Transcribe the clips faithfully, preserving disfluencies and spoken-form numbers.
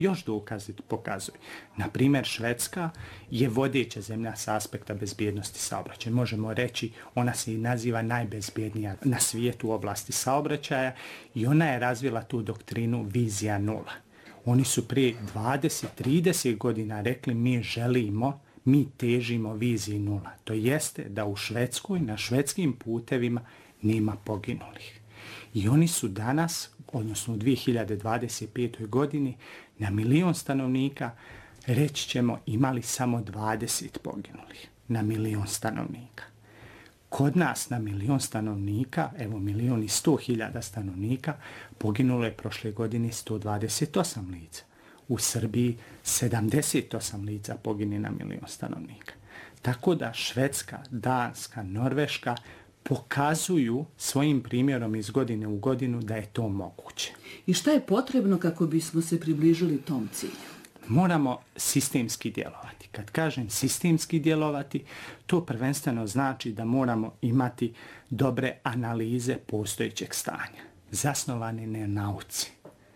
Još dokazi pokazuju. Na primjer, Švedska je vodeća zemlja s aspekta bezbjednosti saobraćaja. Možemo reći, ona se i naziva najbezbjednija na svijetu u oblasti saobraćaja i ona je razvila tu doktrinu vizija nula. Oni su prije dvadeset do trideset godina rekli mi želimo, mi težimo viziji nula. To jeste da u Švedskoj, na švedskim putevima nema poginulih. I oni su danas, odnosno u dvije hiljade dvadeset petoj godini, na milion stanovnika, reći ćemo, imali samo dvadeset poginulih na milion stanovnika. Kod nas na milion stanovnika, evo milion i sto hiljada stanovnika, poginulo je prošle godine sto dvadeset osam lica. U Srbiji sedamdeset osam lica pogine na milion stanovnika. Tako da Švedska, Danska, Norveška pokazuju svojim primjerom iz godine u godinu da je to moguće. I šta je potrebno kako bismo se približili tom cilju? Moramo sistemski djelovati. Kad kažem sistemski djelovati, to prvenstveno znači da moramo imati dobre analize postojećeg stanja, zasnovane na nauci.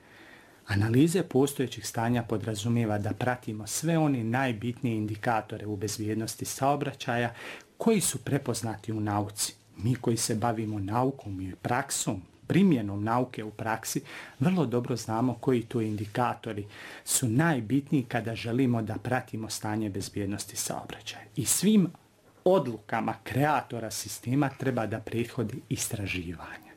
Analize postojećeg stanja podrazumijeva da pratimo sve one najbitnije indikatore u bezbjednosti saobraćaja koji su prepoznati u nauci. Mi koji se bavimo naukom i praksom, primjenom nauke u praksi, vrlo dobro znamo koji to indikatori su najbitniji kada želimo da pratimo stanje bezbjednosti saobraćaja. I svim odlukama kreatora sistema treba da prethodi istraživanje.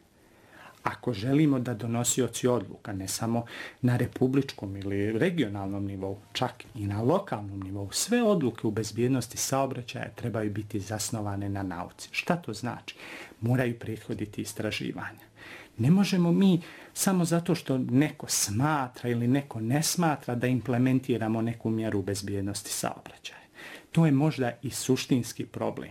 Ako želimo da donosioci odluka, ne samo na republičkom ili regionalnom nivou, čak i na lokalnom nivou, sve odluke u bezbjednosti saobraćaja trebaju biti zasnovane na nauci. Šta to znači? Moraju prethoditi istraživanja. Ne možemo mi samo zato što neko smatra ili neko ne smatra da implementiramo neku mjeru bezbjednosti saobraćaja. To je možda i suštinski problem.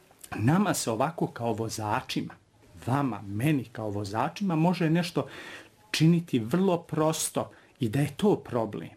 Nama se ovako kao vozačima, vama, meni kao vozačima, može nešto činiti vrlo prosto i da je to problem.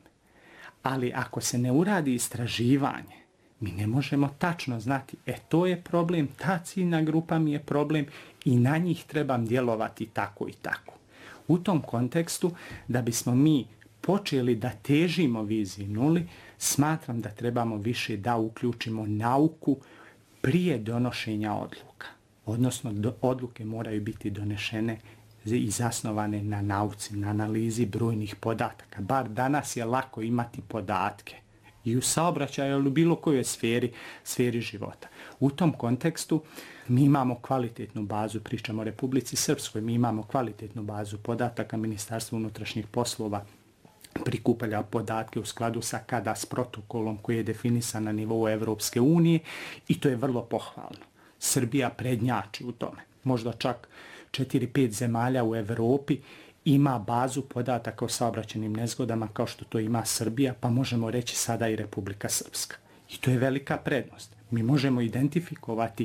Ali ako se ne uradi istraživanje, mi ne možemo tačno znati, e to je problem, ta ciljna grupa mi je problem i na njih trebam djelovati tako i tako. U tom kontekstu, da bismo mi počeli da težimo viziji nuli, smatram da trebamo više da uključimo nauku prije donošenja odluka. Odnosno, do, odluke moraju biti donešene i zasnovane na nauci, na analizi brojnih podataka. Bar danas je lako imati podatke i u saobraćaju ili u bilo kojoj sferi, sferi života. U tom kontekstu mi imamo kvalitetnu bazu, pričamo o Republici Srpskoj, mi imamo kvalitetnu bazu podataka, Ministarstvo unutrašnjih poslova prikupalja podatke u skladu sa KADAS protokolom koji je definisan na nivou Evropske unije i to je vrlo pohvalno. Srbija prednjači u tome. Možda čak četiri pet zemalja u Evropi ima bazu podataka o saobraćajnim nezgodama kao što to ima Srbija, pa možemo reći sada i Republika Srpska. I to je velika prednost. Mi možemo identifikovati,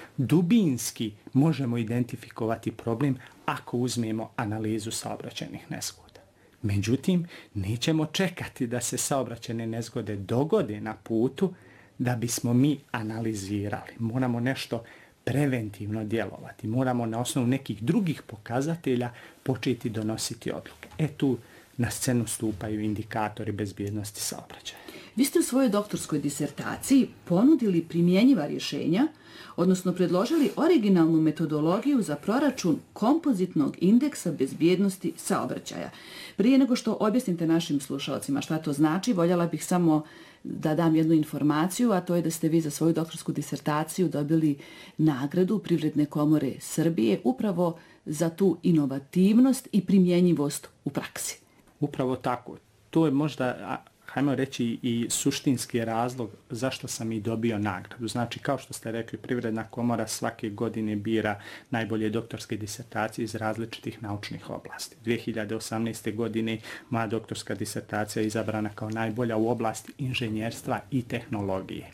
dubinski možemo identifikovati problem ako uzmemo analizu saobraćajnih nezgoda. Međutim, nećemo čekati da se saobraćajne nezgode dogode na putu da bismo mi analizirali. Moramo nešto preventivno djelovati. Moramo na osnovu nekih drugih pokazatelja početi donositi odluke. E tu na scenu stupaju indikatori bezbjednosti saobraćaja. Vi ste u svojoj doktorskoj disertaciji ponudili primjenjiva rješenja, odnosno predložili originalnu metodologiju za proračun kompozitnog indeksa bezbjednosti saobraćaja. Prije nego što objasnite našim slušalcima šta to znači, voljela bih samo da dam jednu informaciju, a to je da ste vi za svoju doktorsku disertaciju dobili nagradu Privredne komore Srbije upravo za tu inovativnost i primjenjivost u praksi. Upravo tako. To je možda, hajmo reći, i suštinski razlog zašto sam i dobio nagradu. Znači, kao što ste rekli, Privredna komora svake godine bira najbolje doktorske disertacije iz različitih naučnih oblasti. dvije hiljade osamnaeste. godine moja doktorska disertacija je izabrana kao najbolja u oblasti inženjerstva i tehnologije.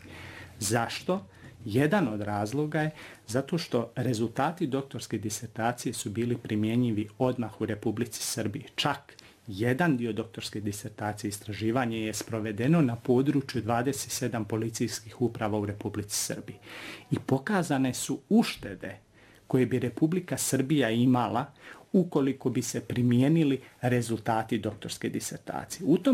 Zašto? Jedan od razloga je zato što rezultati doktorske disertacije su bili primjenjivi odmah u Republici Srbiji. Čak jedan dio doktorske disertacije istraživanje je sprovedeno na području dvadeset sedam policijskih uprava u Republici Srbiji. I pokazane su uštede koje bi Republika Srbija imala ukoliko bi se primijenili rezultati doktorske disertacije. U tom